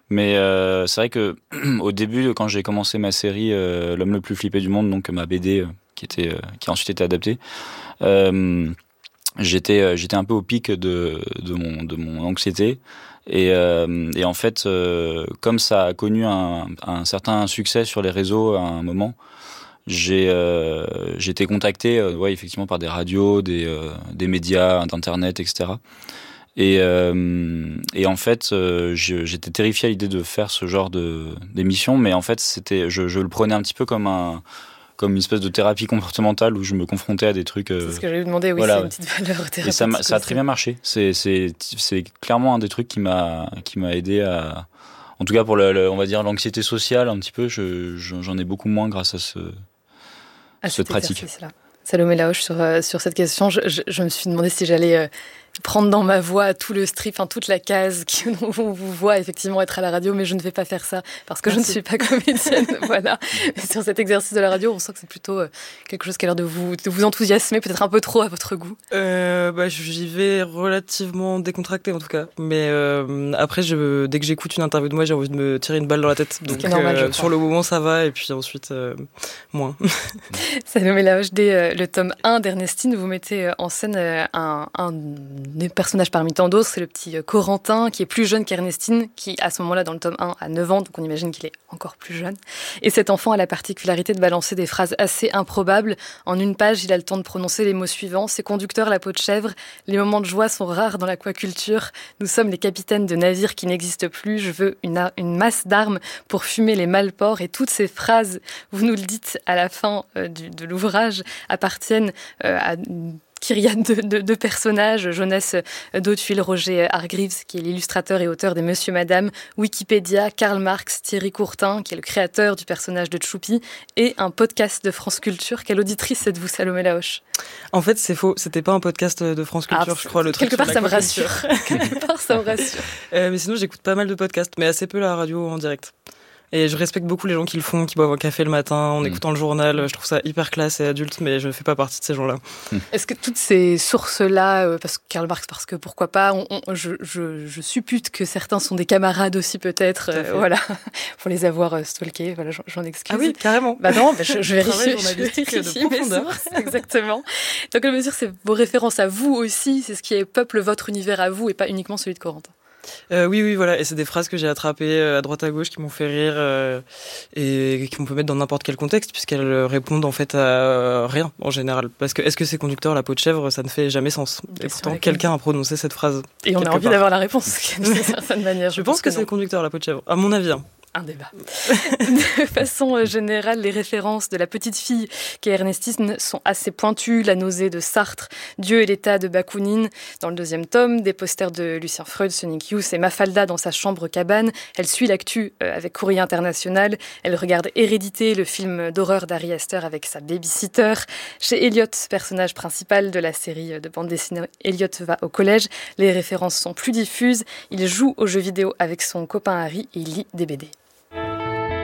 Mais c'est vrai que au début, quand j'ai commencé ma série L'homme le plus flippé du monde, donc ma BD qui a ensuite été adaptée, j'étais un peu au pic de mon anxiété. Et en fait, comme ça a connu un certain succès sur les réseaux à un moment, j'ai été contacté, ouais, effectivement, par des radios, des médias, d'internet, etc. Et en fait, j'étais terrifié à l'idée de faire ce genre d'émission, mais en fait, je le prenais un petit peu comme une espèce de thérapie comportementale où je me confrontais à des trucs. C'est ce que j'allais vous demander, oui, voilà, c'est une petite valeur thérapeutique. Et ça a très bien marché. C'est clairement un des trucs qui m'a aidé à, en tout cas pour on va dire l'anxiété sociale un petit peu. J'en ai beaucoup moins grâce à cette pratique. Salomé Laoche, sur cette question, je me suis demandé si j'allais prendre dans ma voix tout le strip, enfin toute la case qu'on vous voit effectivement être à la radio, mais je ne vais pas faire ça parce que je ne suis pas comédienne. Voilà. Mais sur cet exercice de la radio, on sent que c'est plutôt quelque chose qui a l'air de vous enthousiasmer, peut-être un peu trop à votre goût. J'y vais relativement décontracté en tout cas, mais après dès que j'écoute une interview de moi, j'ai envie de me tirer une balle dans la tête. Donc normal, sur le moment ça va, et puis ensuite moins. Salomé Laoche, dès le tome 1 d'Ernestine, vous mettez en scène un personnage parmi tant d'autres, c'est le petit Corentin qui est plus jeune qu'Ernestine, qui à ce moment-là dans le tome 1 a 9 ans, donc on imagine qu'il est encore plus jeune. Et cet enfant a la particularité de balancer des phrases assez improbables. En une page, il a le temps de prononcer les mots suivants: c'est conducteur, la peau de chèvre, les moments de joie sont rares dans l'aquaculture, nous sommes les capitaines de navires qui n'existent plus, je veux une masse d'armes pour fumer les malports. Et toutes ces phrases, vous nous le dites à la fin de l'ouvrage, appartiennent à kyriade de personnages: Jonas d'Hauteville, Roger Hargreaves, qui est l'illustrateur et auteur des Monsieur Madame, Wikipédia, Karl Marx, Thierry Courtin, qui est le créateur du personnage de Tchoupi, et un podcast de France Culture. Quelle auditrice êtes-vous, Salomé Laoche? En fait, c'est faux. C'était pas un podcast de France Culture, je crois. Quelque part, ça me rassure. Quelque part, ça me rassure. Mais sinon, j'écoute pas mal de podcasts, mais assez peu la radio en direct. Et je respecte beaucoup les gens qui le font, qui boivent un café le matin en écoutant le journal. Je trouve ça hyper classe et adulte, mais je ne fais pas partie de ces gens-là. Est-ce que toutes ces sources-là, parce que Karl Marx, parce que pourquoi pas, je suppute que certains sont des camarades aussi peut-être, voilà, pour les avoir stalkés, voilà, j'en excuse. Ah oui, carrément. Bah non, je vérifie de profondeur. Exactement. Dans quelle mesure c'est vos références à vous aussi, c'est ce qui peuple votre univers à vous et pas uniquement celui de Corentin? Oui, voilà. Et c'est des phrases que j'ai attrapées à droite à gauche qui m'ont fait rire et qu'on peut mettre dans n'importe quel contexte, puisqu'elles répondent en fait à rien en général. Parce que est-ce que c'est conducteur la peau de chèvre, ça ne fait jamais sens. Et pourtant, quelqu'un a prononcé cette phrase. Et on a envie d'avoir la réponse d'une certaine manière. Je pense que c'est conducteur la peau de chèvre, à mon avis. Un débat. De façon générale, les références de la petite fille qu'est Ernestine sont assez pointues. La nausée de Sartre, Dieu et l'état de Bakounine dans le 2e tome, des posters de Lucien Freud, Sonic Youth et Mafalda dans sa chambre cabane. Elle suit l'actu avec Courrier International. Elle regarde Hérédité, le film d'horreur d'Ari Aster avec sa babysitter. Chez Elliot, personnage principal de la série de bande dessinée Elliot va au collège, les références sont plus diffuses. Il joue aux jeux vidéo avec son copain Harry et il lit des BD.